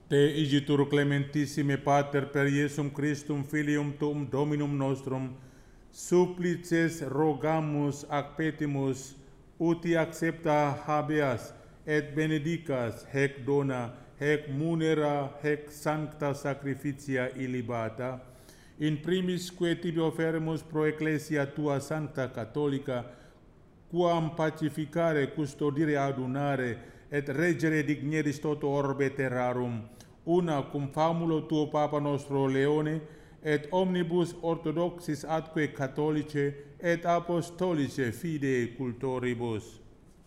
Te igitur clementissime Pater per Iesum Christum Filium Tuum Dominum nostrum, supplices rogamus ac petimus, uti accepta habeas, et benedicas hec dona, hec munera, hec sancta sacrificia illibata, in primis que tibi offeremus pro ecclesia tua sancta catholica, quam pacificare, custodire, adunare, et reggere digneris toto orbe terrarum, una cum famulo tuo Papa nostro Leone, et omnibus orthodoxis atque catholice, et apostolice fide cultoribus.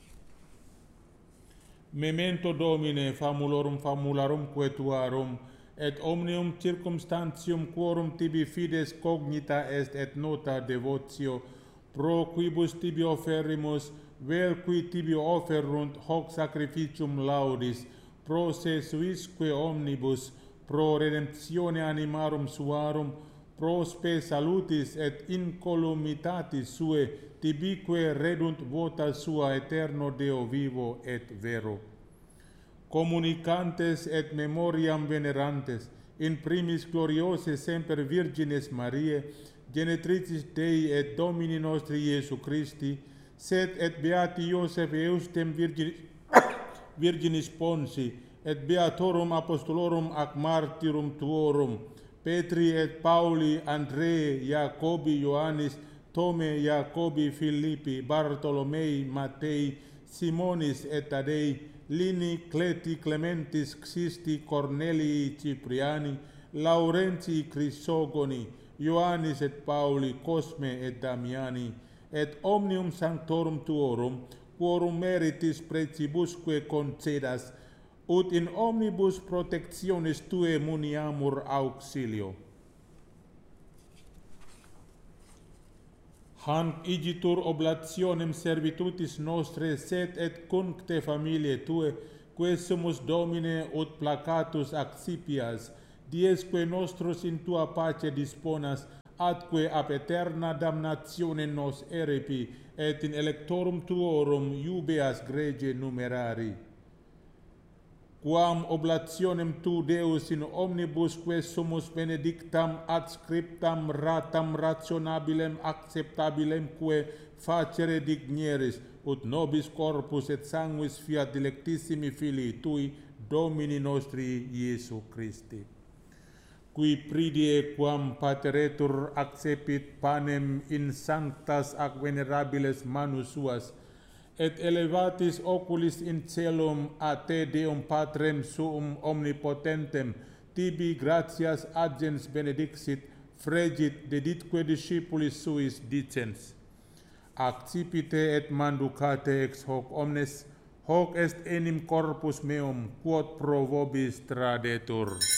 Memento Domine famulorum famularum quetuarum, et omnium circumstantium quorum tibi fides cognita est et nota devotio, pro quibus tibi offerrimus, vel qui tibi offerunt hoc sacrificium laudis, pro se suisque omnibus, pro redemptione animarum suarum, pro spe salutis et incolumitatis sue, tibique redunt vota sua eterno Deo vivo et vero. Communicantes et memoriam venerantes, in primis gloriose semper Virgines Mariae, genetricis Dei et Domini nostri Iesu Christi, sed et beati Iosef Eustem Virginis Ponsi, et beatorum apostolorum ac martyrum tuorum, Petri et Pauli, Andrei, Jacobi, Ioannis, Tome, Jacobi, Philippi, Bartolomei, Matei, Simonis et Tadei, Lini, Cleti, Clementis, Xisti, Cornelii, Cipriani, Laurentii, Chrysogoni, Ioannis et Pauli, Cosme et Damiani, et omnium sanctorum tuorum, quorum meritis precibusque concedas, ut in omnibus protectionis tue muniamur auxilio. Hanc igitur oblationem servitutis nostre, sed et cuncte familiae tue, que sumus Domine ut placatus accipias, diesque nostros in tua pace disponas, atque ab eterna damnatione nos erepi, et in electorum tuorum iubeas grege numerari. Quam oblationem tu, Deus, in omnibus que sumus benedictam adscriptam ratam rationabilem acceptabilem que facere digneris, ut nobis corpus et sanguis fiat dilectissimi Filii Tui, Domini nostri Iesu Christi. Qui pridie quam pateretur accepit panem in sanctas ac venerabiles manus suas, et elevatis oculis in celum a te Deum Patrem suum omnipotentem, tibi gratias agens benedixit, fregit deditque discipulis suis dicens. Accipite et manducate ex hoc omnes, hoc est enim corpus meum, quod pro vobis tradetur.